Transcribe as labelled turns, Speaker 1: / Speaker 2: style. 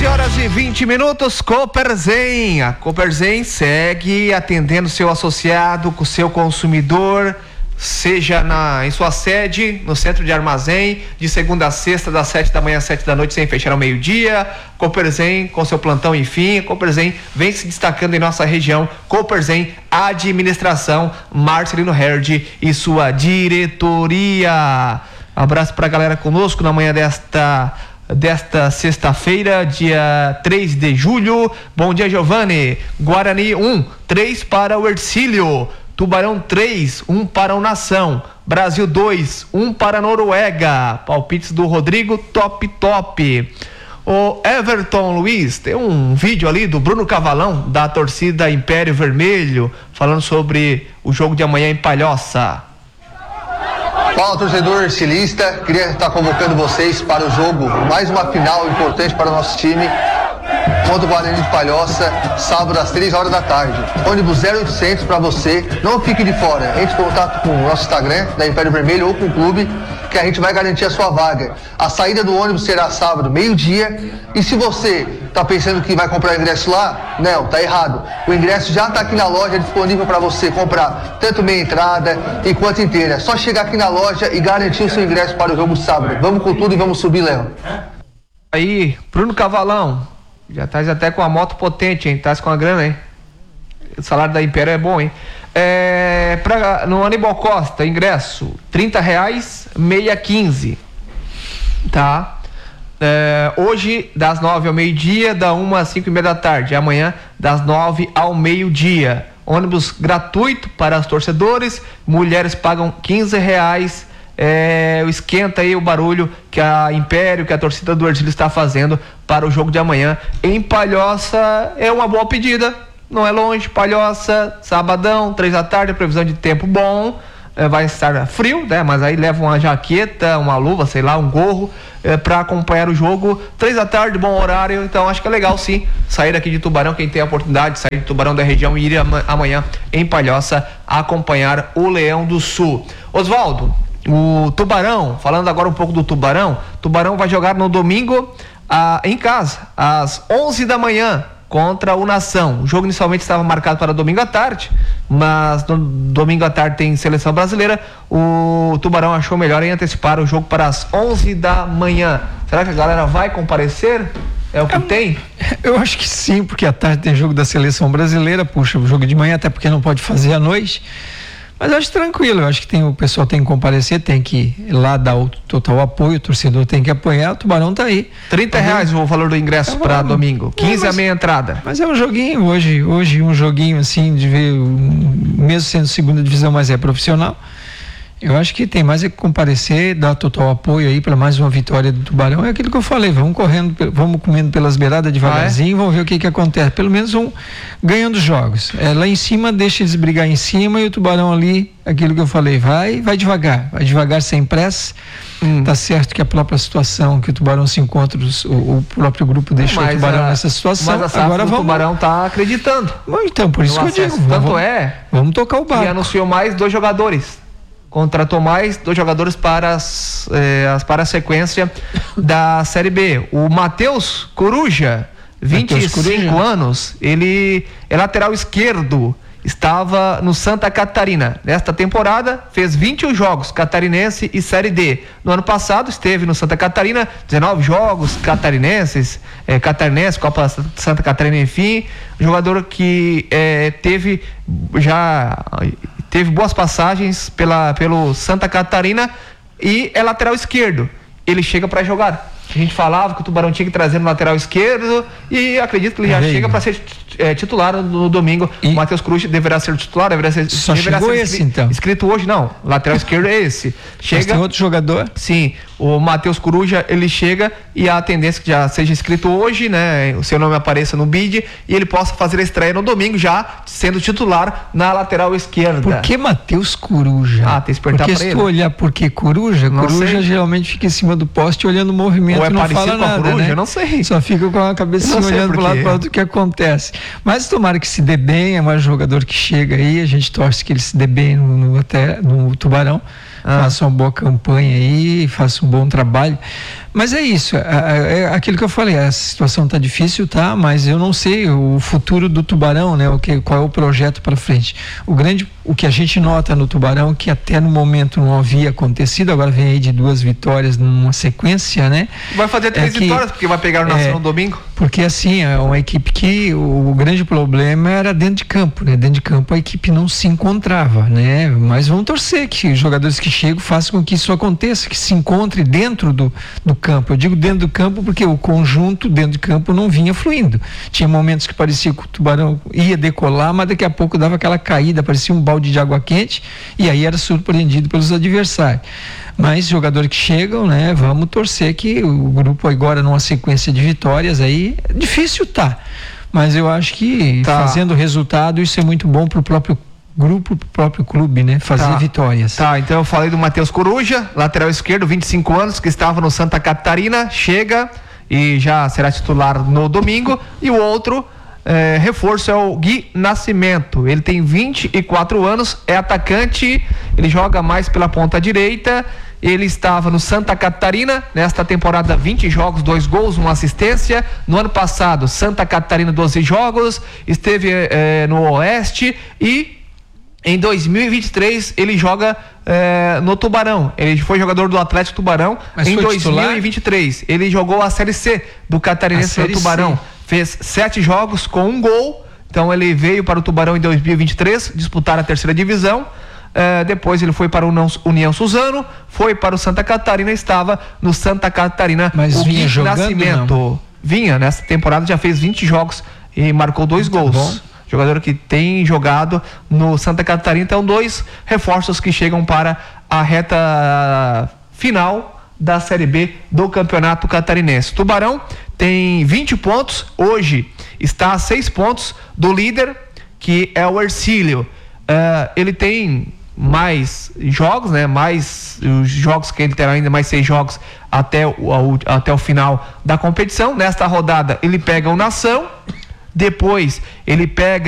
Speaker 1: 11h20, Coperzen. A Coperzen segue atendendo seu associado, com seu consumidor, seja em sua sede, no centro de armazém, de segunda a sexta, das 7 da manhã às 7 da noite, sem fechar ao meio-dia. Coperzen, com seu plantão, enfim. Coperzen vem se destacando em nossa região. Coperzen, administração, Marcelino Herd e sua diretoria. Abraço pra galera conosco na manhã desta sexta-feira, dia 3 de julho. Bom dia, Giovanni. Guarani 1, 3 para o Ercílio. Tubarão 3, 1 para o Nação. Brasil 2, 1 para a Noruega. Palpites do Rodrigo, top. O Everton Luiz, tem um vídeo ali do Bruno Cavalão, da torcida Império Vermelho, falando sobre o jogo de amanhã em Palhoça.
Speaker 2: Fala, torcedor ercilista, queria estar convocando vocês para o jogo, mais uma final importante para o nosso time, contra o Guarani de Palhoça, sábado às 3 horas da tarde. Ônibus 0800 para você, não fique de fora, entre em contato com o nosso Instagram, da Império Vermelho, ou com o clube, que a gente vai garantir a sua vaga. A saída do ônibus será sábado, meio-dia, e se você está pensando que vai comprar o ingresso lá, não, tá errado. O ingresso já está aqui na loja, disponível para você comprar tanto meia entrada quanto inteira. É só chegar aqui na loja e garantir o seu ingresso para o jogo sábado. Vamos com tudo e vamos subir, Léo.
Speaker 1: Aí, Bruno Cavalão, já tá até com a moto potente, hein? Tá com a grana, hein? O salário da Império é bom, hein? No Aníbal Costa, ingresso R$30, meia 15, tá? Hoje das 9 ao meio-dia, da 1 às 5:30 da tarde. Amanhã das 9 ao meio-dia. Ônibus gratuito para os torcedores. Mulheres pagam R$15. Esquenta aí o barulho que a Império, que a torcida do Ercílio está fazendo para o jogo de amanhã em Palhoça. É uma boa pedida, não é longe. Palhoça, sabadão, 3 da tarde, previsão de tempo bom. Vai estar frio, né? Mas aí leva uma jaqueta, uma luva, sei lá, um gorro, para acompanhar o jogo. 3 da tarde, bom horário. Então acho que é legal sim sair aqui de Tubarão, quem tem a oportunidade de sair de Tubarão da região e ir amanhã em Palhoça acompanhar o Leão do Sul. Oswaldo, o Tubarão, falando agora um pouco do Tubarão vai jogar no domingo em casa, às 11 da manhã, contra o Nação. O jogo inicialmente estava marcado para domingo à tarde, mas no domingo à tarde tem seleção brasileira. O Tubarão achou melhor em antecipar o jogo para as 11 da manhã. Será que a galera vai comparecer? É o que tem?
Speaker 3: Eu acho que sim, porque à tarde tem jogo da seleção brasileira, puxa, o jogo de manhã, até porque não pode fazer à noite. Mas eu acho tranquilo, eu acho que o pessoal tem que comparecer, tem que ir lá dar o total apoio, o torcedor tem que apoiar, o Tubarão tá aí.
Speaker 1: R$30 o valor do ingresso para domingo, 15 a meia entrada.
Speaker 3: Mas é um joguinho, hoje um joguinho assim, de ver, mesmo sendo segunda divisão, mas é profissional. Eu acho que tem mais é que comparecer, dar total apoio aí para mais uma vitória do Tubarão. É aquilo que eu falei, vamos correndo, vamos comendo pelas beiradas devagarzinho, vamos ver o que acontece. Pelo menos vão ganhando jogos. Lá em cima, deixa eles brigar em cima, e o Tubarão ali, aquilo que eu falei, vai devagar sem pressa. Tá certo que a própria situação que o Tubarão se encontra, o próprio grupo deixou o Tubarão nessa situação.
Speaker 1: Mas agora o Tubarão tá acreditando.
Speaker 3: Então, por isso que eu digo, vamos tocar o barco.
Speaker 1: E anunciou mais 2 jogadores. Contratou mais 2 jogadores para a sequência da Série B. O Matheus Coruja, 25 anos, ele é lateral esquerdo, estava no Santa Catarina. Nesta temporada, fez 21 jogos, catarinense e Série D. No ano passado, esteve no Santa Catarina, 19 jogos catarinense, Copa Santa Catarina, enfim. Jogador que teve boas passagens pelo Santa Catarina e é lateral esquerdo. Ele chega para jogar. A gente falava que o Tubarão tinha que trazer no lateral esquerdo e acredito que ele já chega para ser titular no domingo. O Matheus Cruz deverá ser titular, deverá ser
Speaker 3: então.
Speaker 1: Inscrito hoje, não. Lateral esquerdo é esse. Chega.
Speaker 3: Mas tem outro jogador?
Speaker 1: Sim, o Matheus Coruja, ele chega e a tendência é que já seja inscrito hoje, né? O seu nome apareça no bid e ele possa fazer a estreia no domingo já sendo titular na lateral esquerda.
Speaker 3: Por que Matheus Coruja?
Speaker 1: Tem que perguntar pra ele.
Speaker 3: Porque se tu olhar por que Coruja geralmente fica em cima do poste olhando o movimento.
Speaker 1: Ou é
Speaker 3: não
Speaker 1: parecido
Speaker 3: fala
Speaker 1: com a
Speaker 3: nada,
Speaker 1: Coruja?
Speaker 3: né?
Speaker 1: Eu não sei.
Speaker 3: Só fica com a cabecinha olhando pro lado para outro, o que acontece. Mas tomara que se dê bem, é mais um jogador que chega aí, a gente torce que ele se dê bem no Tubarão, faça uma boa campanha aí, faça um bom trabalho. Mas é isso, é aquilo que eu falei, a situação tá difícil, tá? Mas eu não sei o futuro do Tubarão, né? Qual é o projeto para frente. O que a gente nota no Tubarão, que até no momento não havia acontecido, agora vem aí de 2 vitórias numa sequência, né?
Speaker 1: Vai fazer 3 vitórias, porque vai pegar o Nação no domingo.
Speaker 3: Porque assim, é uma equipe que o grande problema era dentro de campo, né? Dentro de campo a equipe não se encontrava, né? Mas vamos torcer que os jogadores que chegam façam com que isso aconteça, que se encontre dentro do campo. Eu digo dentro do campo porque o conjunto dentro de campo não vinha fluindo. Tinha momentos que parecia que o Tubarão ia decolar, mas daqui a pouco dava aquela caída, parecia um balde de água quente, e aí era surpreendido pelos adversários. Mas jogadores que chegam, né? Vamos torcer que o grupo agora numa sequência de vitórias aí, difícil tá. Mas eu acho que fazendo resultado, isso é muito bom pro próprio grupo, pro próprio clube, né? Fazer vitórias.
Speaker 1: Tá, então eu falei do Matheus Coruja, lateral esquerdo, 25 anos, que estava no Santa Catarina, chega e já será titular no domingo. E o outro reforço é o Gui Nascimento. Ele tem 24 anos, é atacante, ele joga mais pela ponta direita. Ele estava no Santa Catarina, nesta temporada 20 jogos, 2 gols, 1 assistência. No ano passado, Santa Catarina 12 jogos, esteve no Oeste e em 2023 ele joga no Tubarão. Ele foi jogador do Atlético Tubarão. Mas em 2023 titular? Ele jogou a Série C do Catarinense do Tubarão. Fez 7 jogos com 1 gol. Então ele veio para o Tubarão em 2023 disputar a 3ª divisão. Depois ele foi para o União Suzano, foi para o Santa Catarina, estava no Santa Catarina.
Speaker 3: Mas o vinha jogando,
Speaker 1: Nascimento.
Speaker 3: Não?
Speaker 1: Vinha, nessa temporada já fez 20 jogos e marcou 2 gols. Bom. Jogador que tem jogado no Santa Catarina. Então 2 reforços que chegam para a reta final da Série B do Campeonato Catarinense. Tubarão tem 20 pontos, hoje está a 6 pontos do líder, que é o Hercílio. Ele tem mais jogos, né? Mais os jogos que ele terá, ainda mais 6 jogos até o final da competição. Nesta rodada ele pega o Nação, depois ele pega